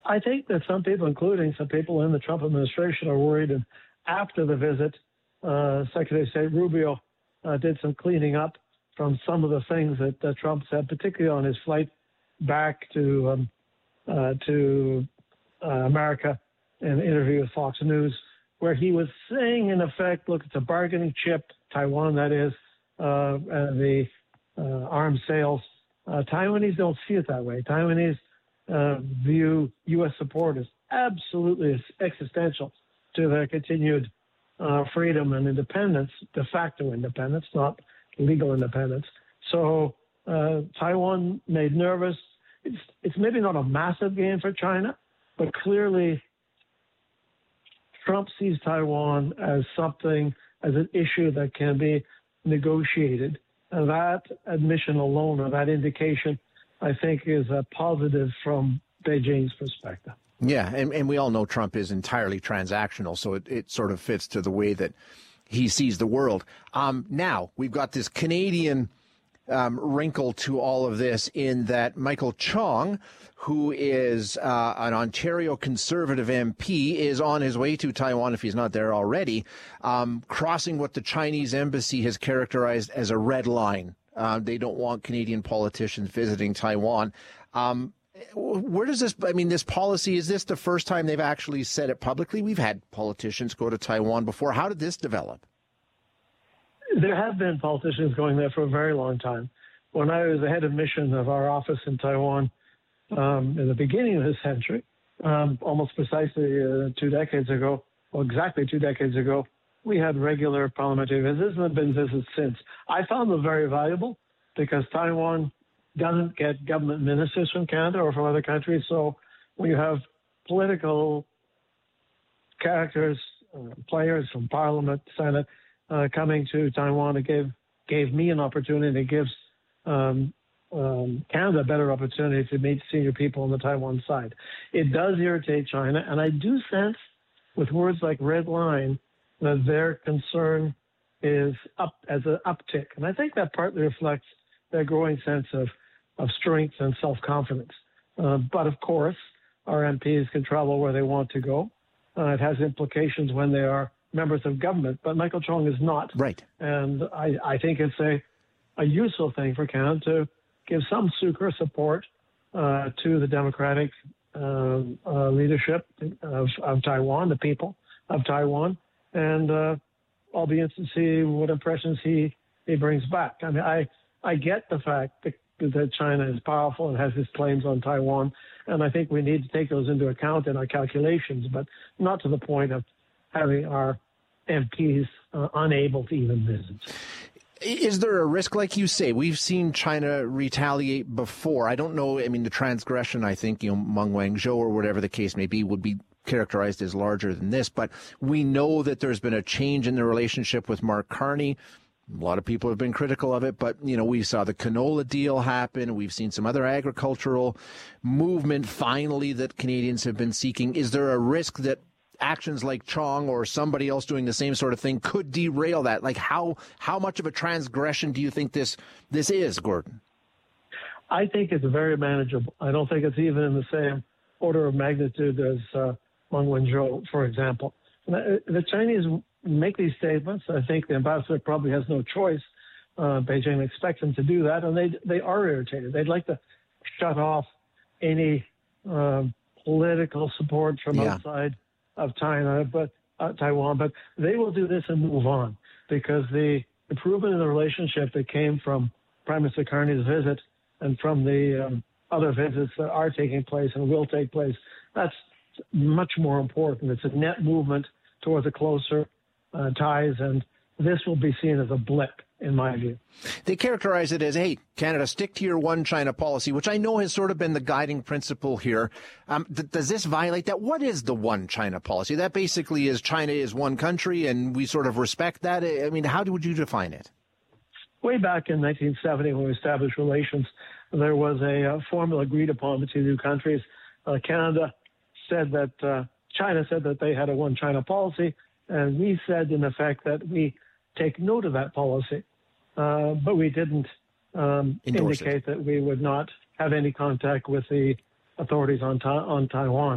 I think that some people, including some people in the Trump administration, are worried. And after the visit, Secretary of State Rubio did some cleaning up from some of the things that Trump said, particularly on his flight back to America in an interview with Fox News, where he was saying, in effect, look, it's a bargaining chip, Taiwan, that is, the arms sales. Taiwanese don't see it that way. Taiwanese view U.S. support as absolutely existential to their continued freedom and independence, de facto independence, not legal independence. So Taiwan made nervous. It's maybe not a massive gain for China, but clearly Trump sees Taiwan as something, as an issue that can be negotiated. And that admission alone, or that indication, I think is a positive from Beijing's perspective. Yeah, and we all know Trump is entirely transactional, so it sort of fits to the way that he sees the world. Now, we've got this Canadian wrinkle to all of this in that Michael Chong, who is an Ontario Conservative MP, is on his way to Taiwan, if he's not there already, crossing what the Chinese embassy has characterized as a red line. They don't want Canadian politicians visiting Taiwan. Where does this, this policy, is this the first time they've actually said it publicly? We've had politicians go to Taiwan before. How did this develop? There have been politicians going there for a very long time. When I was the head of mission of our office in Taiwan in the beginning of this century, almost precisely 2 decades ago, or exactly 2 decades ago, we had regular parliamentary visits and have been visits since. I found them very valuable because Taiwan doesn't get government ministers from Canada or from other countries. So when you have political characters, players from Parliament, Senate, coming to Taiwan, it gave me an opportunity. It gives Canada a better opportunity to meet senior people on the Taiwan side. It does irritate China, and I do sense with words like red line that their concern is up as an uptick. And I think that partly reflects their growing sense of strength and self-confidence. But of course, our MPs can travel where they want to go. It has implications when they are members of government, but Michael Chong is not. Right. And I think it's a useful thing for Canada to give some succor support to the democratic leadership of Taiwan, the people of Taiwan, and I'll be interested to see what impressions he brings back. I get the fact that China is powerful and has its claims on Taiwan, and I think we need to take those into account in our calculations, but not to the point of having our MPs unable to even visit. Is there a risk, like you say? We've seen China retaliate before. I don't know. The transgression, I think, Meng Wanzhou or whatever the case may be, would be characterized as larger than this. But we know that there's been a change in the relationship with Mark Carney. A lot of people have been critical of it, but, we saw the canola deal happen. We've seen some other agricultural movement, finally, that Canadians have been seeking. Is there a risk that actions like Chong or somebody else doing the same sort of thing could derail that? Like, how much of a transgression do you think this is, Gordon? I think it's very manageable. I don't think it's even in the same order of magnitude as Meng Wanzhou, for example. The Chinese make these statements. I think the ambassador probably has no choice. Beijing expects them to do that, and they are irritated. They'd like to shut off any political support from outside of China, Taiwan, but they will do this and move on because the improvement in the relationship that came from Prime Minister Carney's visit and from the other visits that are taking place and will take place, that's much more important. It's a net movement towards a closer ties, and this will be seen as a blip, in my view. They characterize it as, hey, Canada, stick to your one China policy, which I know has sort of been the guiding principle here. Does this violate that? What is the one China policy? That basically is China is one country, and we sort of respect that. How would you define it? Way back in 1970, when we established relations, there was a formula agreed upon between the two countries. Canada said that China said that they had a one China policy, and we said, in effect, that we take note of that policy, but we didn't indicate that we would not have any contact with the authorities on Taiwan.